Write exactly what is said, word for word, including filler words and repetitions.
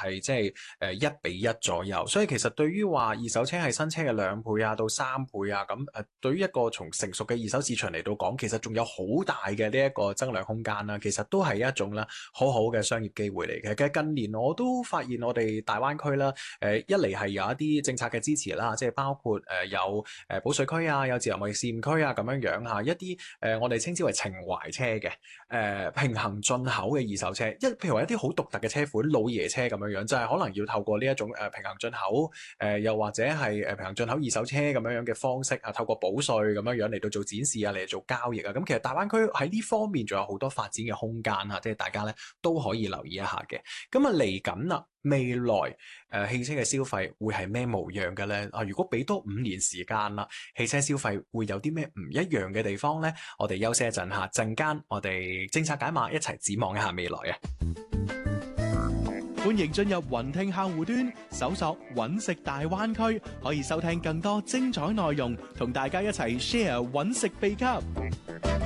係即係誒一比一左右。所以其實對於話二手車係新車嘅兩倍啊到三倍啊，咁誒對於一個從成熟嘅二手市場嚟到講，其實仲有好大嘅呢一個增量空間啦。其實都係一種啦好好嘅商業機會嚟嘅。其實近年我都發現我哋大灣區啦，誒一嚟係有一啲政策嘅支持啦，即係包括誒有誒保稅區啊，有自由貿易試驗區啊咁樣樣嚇，一啲誒我哋稱之為情懷車嘅誒平衡進口嘅二手車，一譬如話一啲好獨特嘅車款，老爺車咁樣樣，就係可能要透過呢一種誒平衡進口誒，又或者係誒平衡進口二手車咁樣樣嘅方式啊，透過保稅咁樣樣嚟到做展示啊，嚟做交易啊，咁其實大灣區喺呢方面仲有好多發展嘅空間啊，即係大家咧都可以留意一下嘅。咁啊嚟緊啦，未來誒、呃、汽車嘅消費會係咩模樣嘅咧？啊，如果俾多五年時間啦，汽車消費會有啲咩唔一樣嘅地方咧？我哋休息一陣下，陣間我哋政策解碼一齊展望一下未來啊！ 歡迎進入雲聽客戶端，搜索揾食大灣區，可以收聽更多精彩內容，同大家一齊 share 揾食秘笈。